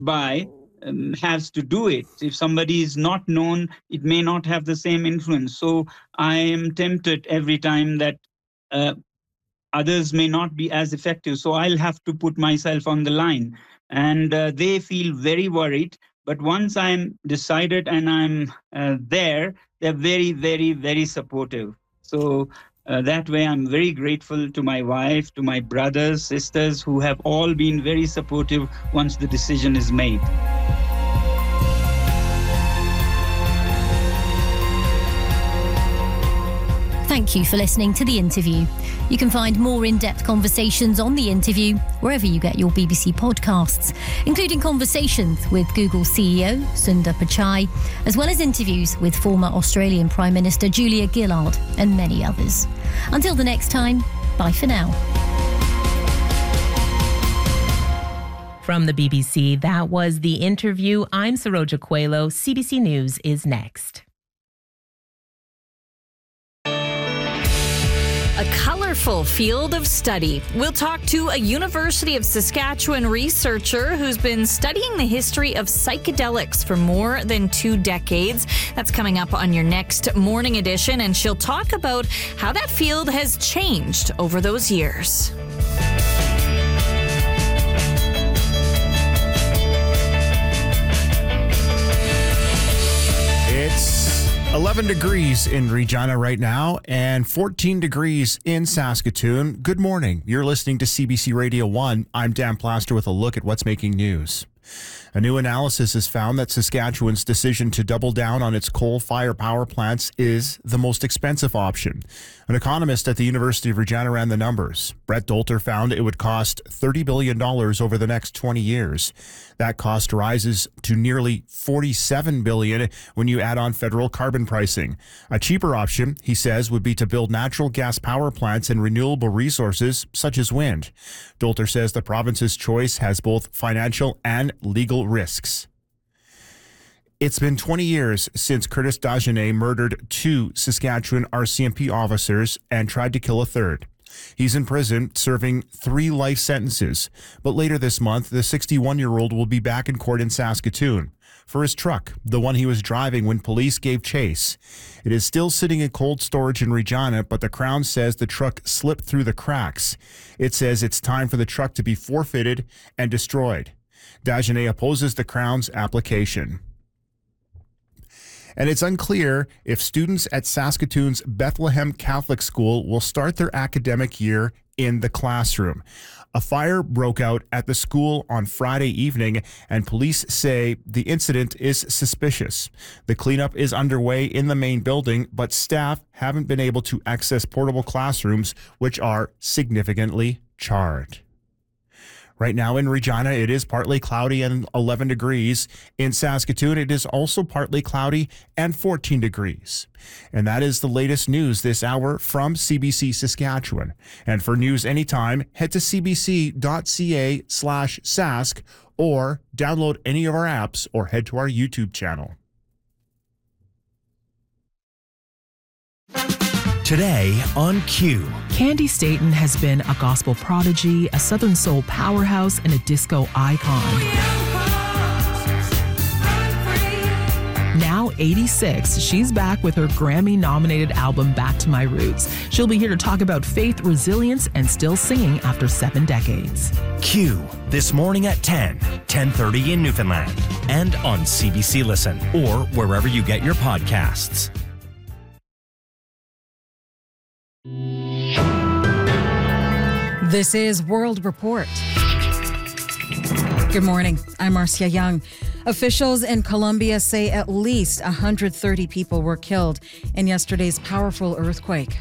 by has to do it. If somebody is not known, it may not have the same influence. So I am tempted every time that uh, others may not be as effective. So I'll have to put myself on the line. And they feel very worried. But once I'm decided and I'm there, they're very, very, very supportive. So that way, I'm very grateful to my wife, to my brothers, sisters, who have all been very supportive once the decision is made. Thank you for listening to The Interview. You can find more in-depth conversations on The Interview wherever you get your BBC podcasts, including conversations with Google CEO Sundar Pichai, as well as interviews with former Australian Prime Minister Julia Gillard and many others. Until the next time, bye for now. From the BBC, that was The Interview. I'm Saroja Coelho. CBC News is next. A colorful field of study. We'll talk to a University of Saskatchewan researcher who's been studying the history of psychedelics for more than 2 decades. That's coming up on your next morning edition, and she'll talk about how that field has changed over those years. It's 11 degrees in Regina right now and 14 degrees in Saskatoon. Good morning. You're listening to CBC Radio 1. I'm Dan Plaster with a look at what's making news. A new analysis has found that Saskatchewan's decision to double down on its coal-fired power plants is the most expensive option. An economist at the University of Regina ran the numbers. Brett Dolter found it would cost $30 billion over the next 20 years. That cost rises to nearly $47 billion when you add on federal carbon pricing. A cheaper option, he says, would be to build natural gas power plants and renewable resources such as wind. Dolter says the province's choice has both financial and legal risks. It's been 20 years since Curtis Dagenais murdered 2 Saskatchewan RCMP officers and tried to kill a third. He's in prison serving 3 life sentences, but later this month, the 61-year-old will be back in court in Saskatoon for his truck, the one he was driving when police gave chase. It is still sitting in cold storage in Regina, but the Crown says the truck slipped through the cracks. It says it's time for the truck to be forfeited and destroyed. Dagenais opposes the Crown's application. And it's unclear if students at Saskatoon's Bethlehem Catholic School will start their academic year in the classroom. A fire broke out at the school on Friday evening, and police say the incident is suspicious. The cleanup is underway in the main building, but staff haven't been able to access portable classrooms, which are significantly charred. Right now in Regina, it is partly cloudy and 11 degrees. In Saskatoon, it is also partly cloudy and 14 degrees. And that is the latest news this hour from CBC Saskatchewan. And for news anytime, head to cbc.ca/sask or download any of our apps or head to our YouTube channel. Today on Q. Candy Staton has been a gospel prodigy, a Southern soul powerhouse, and a disco icon. Now 86, she's back with her Grammy-nominated album Back to My Roots. She'll be here to talk about faith, resilience, and still singing after 7 decades. Q, this morning at 10:30 in Newfoundland, and on CBC Listen, or wherever you get your podcasts. This is World Report. Good morning. I'm Marcia Young. Officials in Colombia say at least 130 people were killed in yesterday's powerful earthquake.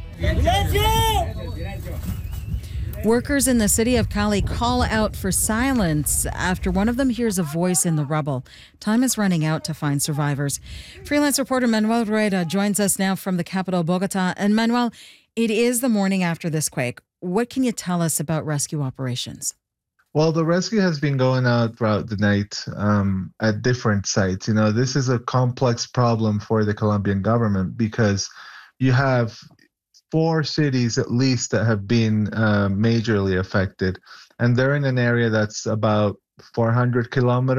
Workers in the city of Cali call out for silence after one of them hears a voice in the rubble. Time is running out to find survivors. Freelance reporter Manuel Rueda joins us now from the capital, Bogota. And Manuel, it is the morning after this quake. What can you tell us about rescue operations? Well, the rescue has been going out throughout the night at different sites. You know, this is a complex problem for the Colombian government because you have 4 cities at least that have been majorly affected. And they're in an area that's about 400 kilometers